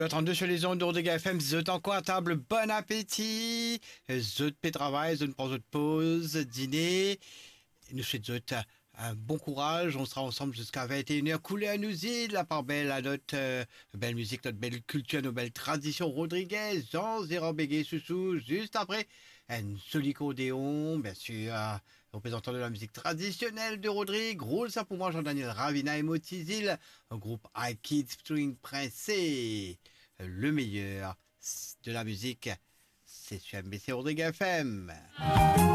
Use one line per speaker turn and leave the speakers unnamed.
32 sur les ondes de Rodrigue FM, zut encore à table, bon appétit, zut pe travail, zut prend zut pause, dîner, nous souhaitons zut un bon courage, on sera ensemble jusqu'à 21h, coulé à nous îles, la part belle à notre belle musique, notre belle culture, nos belles traditions Rodriguez, Jean Zéro Bégué Soussou, juste après, un solicodéon, bien sûr, représentant de la musique traditionnelle de Rodrigue, roule ça pour moi Jean-Daniel Ravina et Motizil, un groupe I Kids String Princé, le meilleur de la musique, c'est sur MBC Rodrigue FM.